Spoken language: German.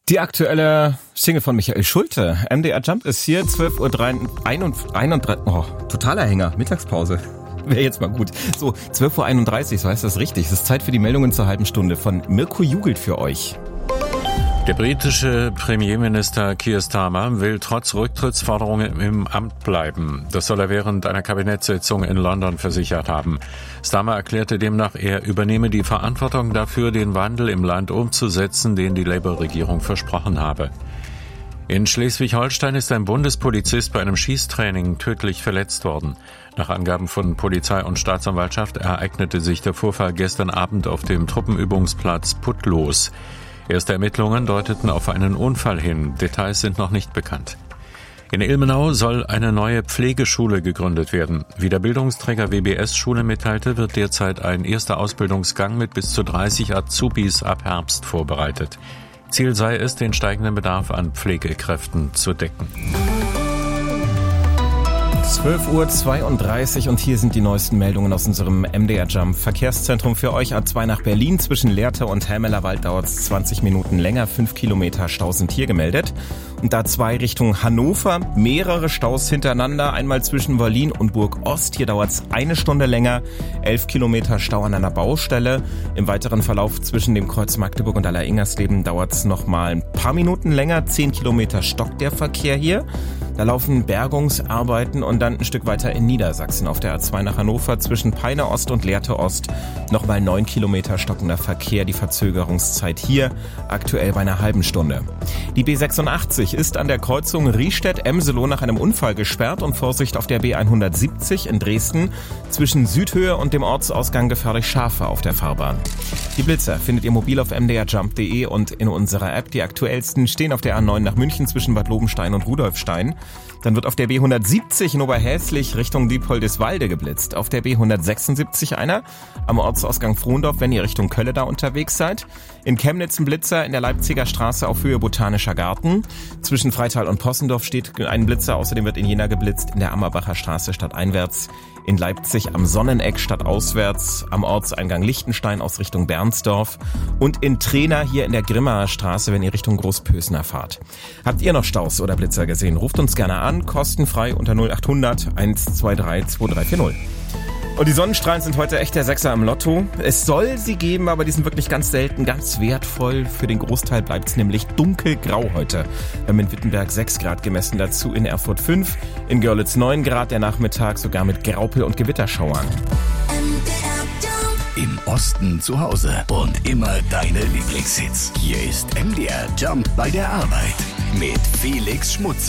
Die aktuelle Single von Michael Schulte. MDR Jump ist hier, 12:31 Uhr. Oh, totaler Hänger. Mittagspause. Wäre jetzt mal gut. So, 12:31 Uhr, so heißt das richtig. Es ist Zeit für die Meldungen zur halben Stunde von Mirko Jugelt für euch. Der britische Premierminister Keir Starmer will trotz Rücktrittsforderungen im Amt bleiben. Das soll er während einer Kabinettssitzung in London versichert haben. Starmer erklärte demnach, er übernehme die Verantwortung dafür, den Wandel im Land umzusetzen, den die Labour-Regierung versprochen habe. In Schleswig-Holstein ist ein Bundespolizist bei einem Schießtraining tödlich verletzt worden. Nach Angaben von Polizei und Staatsanwaltschaft ereignete sich der Vorfall gestern Abend auf dem Truppenübungsplatz Putlos. Erste Ermittlungen deuteten auf einen Unfall hin. Details sind noch nicht bekannt. In Ilmenau soll eine neue Pflegeschule gegründet werden. Wie der Bildungsträger WBS Schule mitteilte, wird derzeit ein erster Ausbildungsgang mit bis zu 30 Azubis ab Herbst vorbereitet. Ziel sei es, den steigenden Bedarf an Pflegekräften zu decken. 12:32 Uhr und hier sind die neuesten Meldungen aus unserem MDR Jump Verkehrszentrum für euch. A2 nach Berlin zwischen Lehrte und Helmelerwald dauert es 20 Minuten länger. 5 Kilometer Staus sind hier gemeldet. Und A2 Richtung Hannover, mehrere Staus hintereinander. Einmal zwischen Berlin und Burg Ost. Hier dauert es 1 Stunde länger. 11 Kilometer Stau an einer Baustelle. Im weiteren Verlauf zwischen dem Kreuz Magdeburg und Aller-Ingersleben dauert es nochmal ein paar Minuten länger. 10 Kilometer stockt der Verkehr hier. Da laufen Bergungsarbeiten und dann ein Stück weiter in Niedersachsen auf der A2 nach Hannover zwischen Peine Ost und Lehrte Ost. Nochmal 9 Kilometer stockender Verkehr. Die Verzögerungszeit hier aktuell bei einer halben Stunde. Die B86 ist an der Kreuzung Riestedt-Emseloh nach einem Unfall gesperrt und Vorsicht auf der B170 in Dresden zwischen Südhöhe und dem Ortsausgang gefährlich Schafe auf der Fahrbahn. Die Blitzer findet ihr mobil auf mdrjump.de und in unserer App. Die aktuellsten stehen auf der A9 nach München zwischen Bad Lobenstein und Rudolfstein. Dann wird auf der B170 in Oberhäslich Richtung Diepoldeswalde geblitzt. Auf der B176 einer am Ortsausgang Frohndorf, wenn ihr Richtung Kölle da unterwegs seid. In Chemnitz ein Blitzer in der Leipziger Straße auf Höhe Botanischer Garten. Zwischen Freital und Possendorf steht ein Blitzer. Außerdem wird in Jena geblitzt in der Ammerbacher Straße stadteinwärts. In Leipzig am Sonneneck stadtauswärts, am Ortseingang Lichtenstein aus Richtung Bernsdorf und in Trena hier in der Grimmaer Straße, wenn ihr Richtung Großpösner fahrt. Habt ihr noch Staus oder Blitzer gesehen? Ruft uns gerne an, kostenfrei unter 0800 123 2340. Und die Sonnenstrahlen sind heute echt der Sechser im Lotto. Es soll sie geben, aber die sind wirklich ganz selten, ganz wertvoll. Für den Großteil bleibt es nämlich dunkelgrau heute. Wir haben in Wittenberg 6 Grad gemessen, dazu in Erfurt 5, in Görlitz 9 Grad, der Nachmittag sogar mit Graupel- und Gewitterschauern. Im Osten zu Hause und immer deine Lieblingshits. Hier ist MDR Jump bei der Arbeit mit Felix Schmutzer.